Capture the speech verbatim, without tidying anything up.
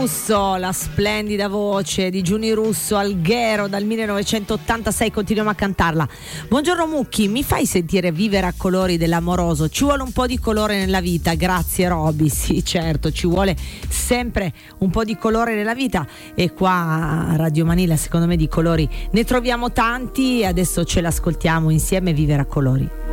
Russo, la splendida voce di Giuni Russo, Alghero dal millenovecentottantasei, continuiamo a cantarla. Buongiorno Mucchi, mi fai sentire Vivere a colori dell'Amoroso? Ci vuole un po' di colore nella vita, grazie Roby. Sì, certo, ci vuole sempre un po' di colore nella vita e qua a Radio Manila secondo me di colori ne troviamo tanti. Adesso ce l'ascoltiamo insieme, Vivere a colori.